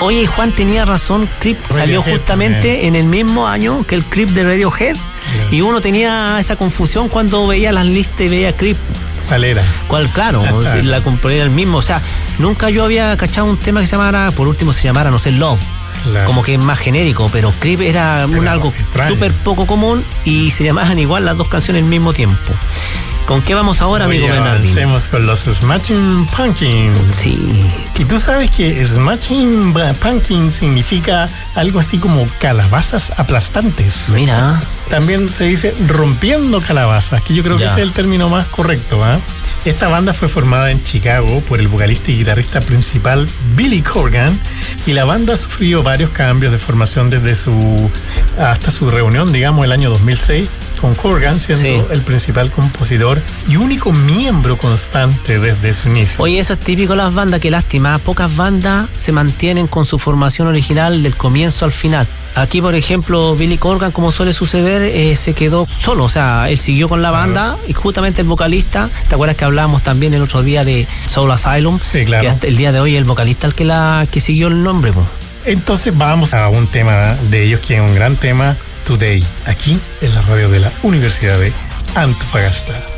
Oye, Juan tenía razón, Creep salió justamente en el mismo año que el Creep de Radiohead. Y uno tenía esa confusión cuando veía las listas y veía Creep. ¿Cuál era? Claro, si la compré era el mismo. O sea, nunca yo había cachado un tema que se llamara, por último se llamara, no sé, Love. Claro. Como que es más genérico, pero Creep era algo súper poco común y se llamaban igual las dos canciones al mismo tiempo. ¿Con qué vamos ahora, amigo Bernardino? Avancemos con los Smashing Pumpkins. Sí. Y tú sabes que Smashing Pumpkins significa algo así como calabazas aplastantes. Mira. También se dice rompiendo calabazas, que yo creo que ese es el término más correcto, ¿eh? Esta banda fue formada en Chicago por el vocalista y guitarrista principal Billy Corgan, y la banda sufrió varios cambios de formación hasta su reunión, digamos, el año 2006, con Corgan siendo el principal compositor y único miembro constante desde su inicio. Oye, eso es típico de las bandas, qué lástima. Pocas bandas se mantienen con su formación original del comienzo al final. Aquí, por ejemplo, Billy Corgan, como suele suceder, se quedó solo. O sea, él siguió con la banda y justamente el vocalista, ¿te acuerdas que hablábamos también el otro día de Soul Asylum? Sí, claro. Que hasta el día de hoy el vocalista el que siguió el nombre, pues. Entonces vamos a un tema de ellos que es un gran tema, Today, aquí en la radio de la Universidad de Antofagasta.